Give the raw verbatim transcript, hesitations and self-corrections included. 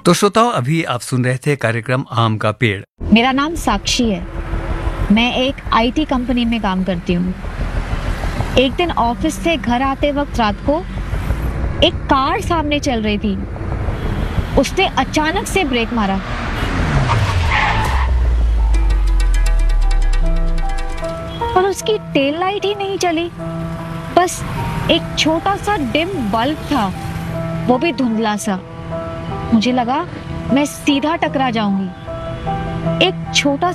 तो श्रोताओं, अभी आप सुन रहे थे कार्यक्रम आम का पेड़। मेरा नाम साक्षी है। मैं एक आईटी कंपनी में काम करती हूँ। एक दिन ऑफिस से घर आते वक्त रात को एक कार सामने चल रही थी। उसने अचानक से ब्रेक मारा पर उसकी टेल लाइट ही नहीं चली। बस एक छोटा सा डिम बल्ब था, वो भी धुंधला सा। मुझे लगा मैं सीधा टकरा जाऊंगी। एक छोटा